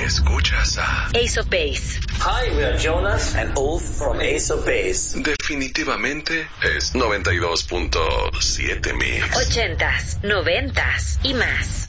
Escuchas a Ace of Base. Hi, we are Jonas and Ulf from Ace of Base. Definitivamente es 92.7 Mix. 80s, 90s y más.